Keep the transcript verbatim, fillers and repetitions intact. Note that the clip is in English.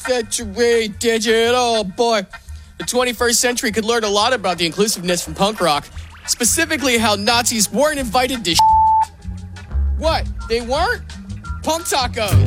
century digital boy. The twenty-first century could learn a lot about the inclusiveness from punk rock, specifically how Nazis weren't invited to sh- What? They weren't? Punk tacos.